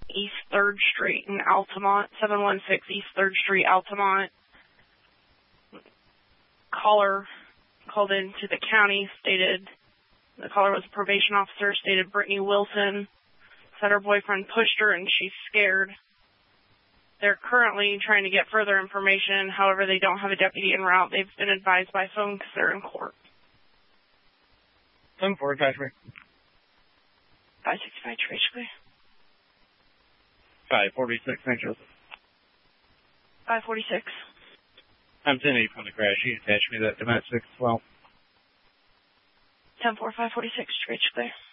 East 3rd Street in Altamont, 716 East 3rd Street, Altamont. Caller called into the county, stated the caller was a probation officer, stated Brittany Wilson said her boyfriend pushed her and she's scared. They're currently trying to get further information. However, they don't have a deputy en route. They've been advised by phone because they're in court. 10-4, attach me. 565, trace clear. 546, St. Joseph. 546. I'm 10-8 from the crash. You attach me that domestic as well. 10-4, 546, trace clear.